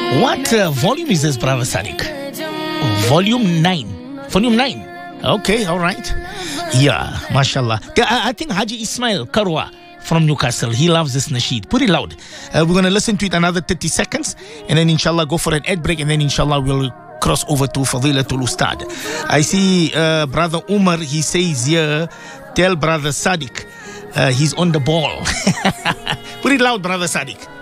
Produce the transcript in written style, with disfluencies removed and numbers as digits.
What volume is this, Brother Sadiq? Volume 9. Volume 9. Okay, all right. Yeah, mashallah. I think Haji Ismail Karwa from Newcastle, he loves this nasheed. Put it loud. We're going to listen to it another 30 seconds and then inshallah go for an ad break and then inshallah we'll cross over to Fadilatul Ustad. I see Brother Umar, he says here, tell Brother Sadiq he's on the ball. Put it loud, Brother Sadiq.